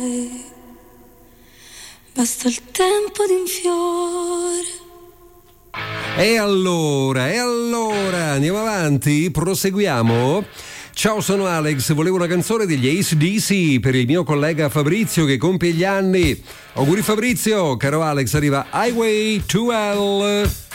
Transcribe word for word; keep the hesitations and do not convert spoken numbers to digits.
Basta il tempo di un fiore. E allora, e allora, andiamo avanti, proseguiamo. Ciao, sono Alex, volevo una canzone degli A C D C per il mio collega Fabrizio che compie gli anni. Auguri Fabrizio, caro Alex, arriva Highway to Hell.